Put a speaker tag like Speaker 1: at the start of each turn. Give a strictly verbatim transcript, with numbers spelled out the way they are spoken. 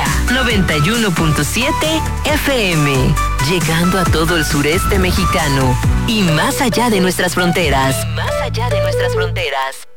Speaker 1: Mega noventa y uno punto siete F M, llegando a todo el sureste mexicano y más allá de nuestras fronteras. Y más allá de nuestras fronteras.